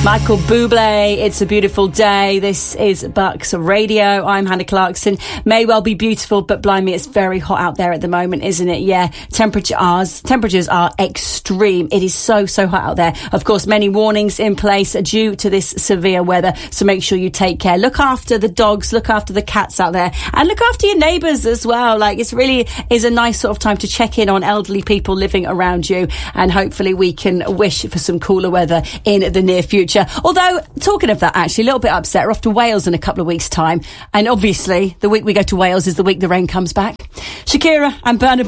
Michael Bublé, It's a Beautiful Day. This is Bucks Radio. I'm Hannah Clarkson. May well be beautiful, but blimey, it's very hot out there at the moment, isn't it? Yeah, temperatures are extreme. It is so hot out there. Of course, many warnings in place due to this severe weather, so make sure you take care. Look after the dogs, look after the cats out there, and look after your neighbours as well. Like, it's really is a nice sort of time to check in on elderly people living around you, and hopefully we can wish for some cooler weather in the near future. Although, talking of that, actually, a little bit upset. We're off to Wales in a couple of weeks' time. And obviously, the week we go to Wales is the week the rain comes back. Shakira and Burna Boy.